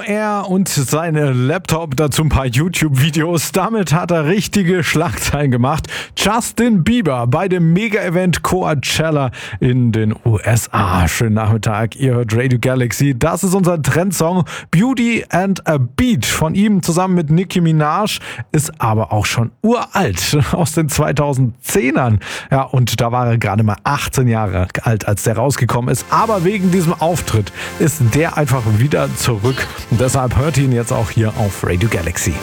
er und seine Laptop, dazu ein paar YouTube-Videos. Damit hat er richtige Schlagzeilen gemacht. Justin Bieber bei dem Mega-Event Coachella in den USA. Schönen Nachmittag, ihr hört Radio Galaxy. Das ist unser Trendsong Beauty and a Beat von ihm zusammen mit Nicki Minaj. Ist aber auch schon uralt, aus den 2010ern. Ja, und da war er gerade mal 18 Jahre alt, als der rausgekommen ist. Aber wegen diesem Auftritt ist der einfach wieder zurück. Und deshalb hört ihn jetzt auch hier auf Radio Galaxy.